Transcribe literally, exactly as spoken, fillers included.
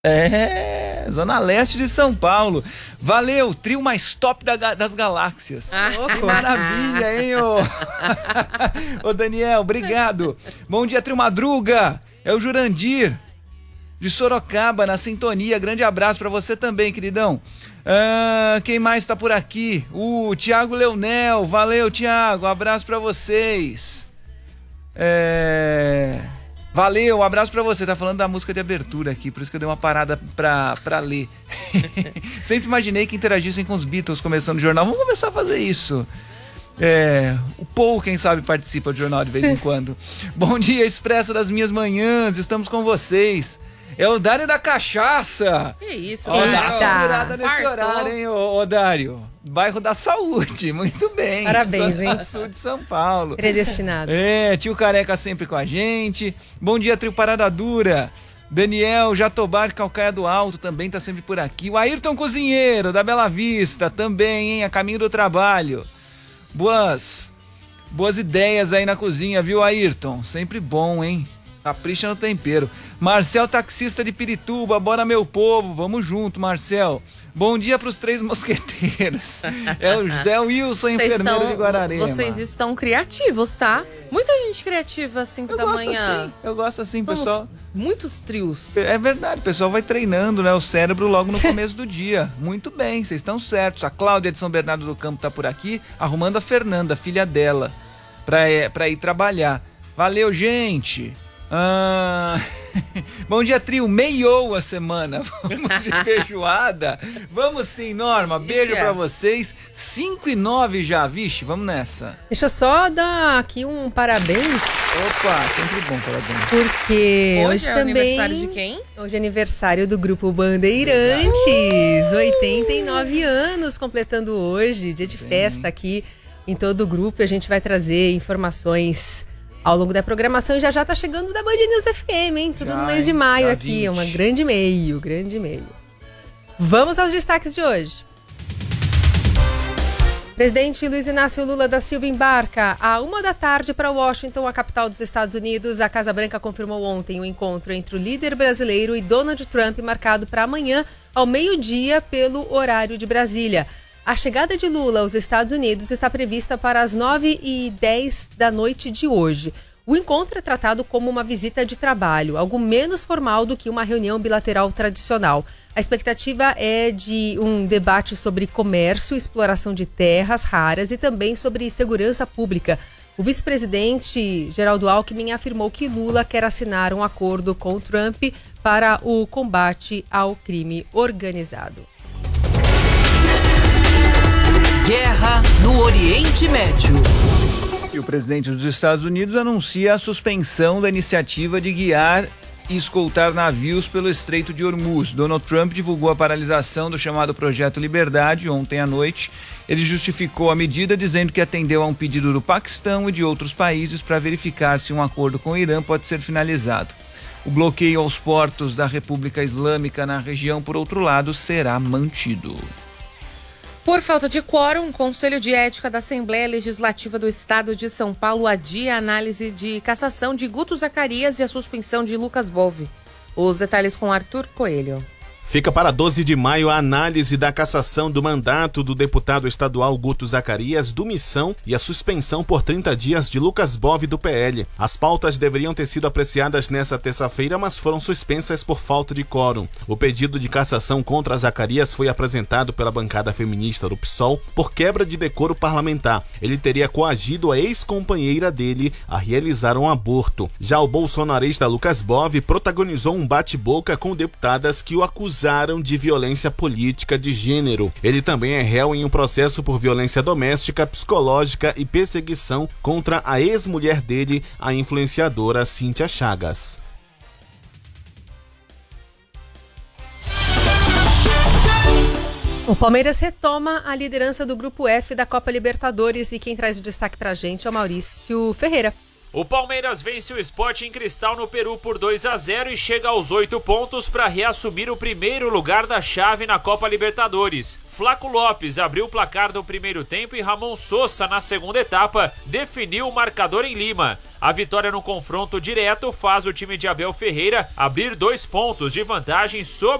É, Zona Leste de São Paulo. Valeu, trio mais top da, das galáxias. Ah, que maravilha, hein, ô? Ô, Daniel, obrigado. Bom dia, trio Madruga. É o Jurandir, de Sorocaba, na sintonia. Grande abraço pra você também, queridão. Ah, quem mais tá por aqui? O Thiago Leonel. Valeu, Thiago. Abraço pra vocês. É... Valeu, um abraço pra você. Tá falando da música de abertura aqui, por isso que eu dei uma parada pra, pra ler. Sempre imaginei que interagissem com os Beatles começando o jornal. Vamos começar a fazer isso. É, o Paul, quem sabe, participa do jornal de vez em quando. Bom dia, Expresso das minhas manhãs. Estamos com vocês. É o Dário da Cachaça. Que isso, Dário. Dá segurada nesse Partou. horário, hein, ô, ô Dário. Bairro da Saúde, muito bem. Parabéns, hein? Sul de São Paulo. Predestinado. É, tio Careca sempre com a gente. Bom dia, trio Parada Dura. Daniel Jatobá de Calcaia do Alto também tá sempre por aqui. O Ayrton Cozinheiro, da Bela Vista, também, hein? A caminho do trabalho. Boas, boas ideias aí na cozinha, viu, Ayrton? Sempre bom, hein? Capricha no tempero. Marcel, taxista de Pirituba, bora meu povo, vamos junto, Marcel. Bom dia pros três mosqueteiros. É o Zé Wilson, Vocês enfermeiro estão, de Guararema. Vocês estão criativos, tá? Muita gente criativa às cinco eu da gosto manhã. assim, eu gosto assim, Somos pessoal. Muitos trios. É verdade, o pessoal vai treinando, né, o cérebro logo no começo do dia. Muito bem, vocês estão certos. A Cláudia de São Bernardo do Campo tá por aqui, arrumando a Fernanda, filha dela, pra, pra ir trabalhar. Valeu, gente. Ah... Bom dia, trio. Meiou a semana. Vamos de feijoada? Vamos sim, Norma. Beijo Isso é. pra vocês. cinco e nove já, vixe. Vamos nessa. Deixa eu só dar aqui um parabéns. Opa, sempre bom, parabéns. Porque hoje, Hoje é também... aniversário de quem? Hoje é aniversário do Grupo Bandeirantes. oitenta e nove anos completando hoje. Dia de Bem. festa aqui em todo o grupo. A gente vai trazer informações ao longo da programação e já já tá chegando da Band News F M, hein? Tudo Já, no mês de hein? maio Dia aqui, vinte. uma grande meio, grande meio. Vamos aos destaques de hoje. Presidente Luiz Inácio Lula da Silva embarca à uma da tarde para Washington, a capital dos Estados Unidos. A Casa Branca confirmou ontem o encontro entre o líder brasileiro e Donald Trump, marcado para amanhã, ao meio-dia, pelo horário de Brasília. A chegada de Lula aos Estados Unidos está prevista para as nove e dez da noite de hoje. O encontro é tratado como uma visita de trabalho, algo menos formal do que uma reunião bilateral tradicional. A expectativa é de um debate sobre comércio, exploração de terras raras e também sobre segurança pública. O vice-presidente Geraldo Alckmin afirmou que Lula quer assinar um acordo com Trump para o combate ao crime organizado. Guerra no Oriente Médio. E o presidente dos Estados Unidos anuncia a suspensão da iniciativa de guiar e escoltar navios pelo Estreito de Hormuz. Donald Trump divulgou a paralisação do chamado Projeto Liberdade ontem à noite. Ele justificou a medida dizendo que atendeu a um pedido do Paquistão e de outros países para verificar se um acordo com o Irã pode ser finalizado. O bloqueio aos portos da República Islâmica na região, por outro lado, será mantido. Por falta de quórum, o Conselho de Ética da Assembleia Legislativa do Estado de São Paulo adia a análise de cassação de Guto Zacarias e a suspensão de Lucas Bove. Os detalhes com Arthur Coelho. Fica para doze de maio a análise da cassação do mandato do deputado estadual Guto Zacarias do Missão e a suspensão por trinta dias de Lucas Bove do P L. As pautas deveriam ter sido apreciadas nesta terça-feira, mas foram suspensas por falta de quórum. O pedido de cassação contra Zacarias foi apresentado pela bancada feminista do P SOL por quebra de decoro parlamentar. Ele teria coagido a ex-companheira dele a realizar um aborto. Já o bolsonarista Lucas Bove protagonizou um bate-boca com deputadas que o acusaram de violência política de gênero. Ele também é réu em um processo por violência doméstica, psicológica e perseguição contra a ex-mulher dele, a influenciadora Cíntia Chagas. O Palmeiras retoma a liderança do Grupo F da Copa Libertadores e quem traz o destaque pra gente é o Maurício Ferreira. O Palmeiras vence o Sporting Cristal no Peru por dois a zero e chega aos oito pontos para reassumir o primeiro lugar da chave na Copa Libertadores. Flaco Lopes abriu o placar do primeiro tempo e Ramon Sosa, na segunda etapa, definiu o marcador em Lima. A vitória no confronto direto faz o time de Abel Ferreira abrir dois pontos de vantagem sobre